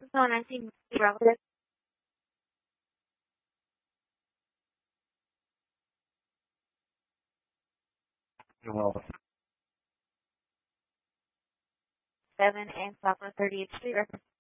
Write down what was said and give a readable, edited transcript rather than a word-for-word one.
2019 Rocket. You're welcome. 7 and Southwest 38th Street.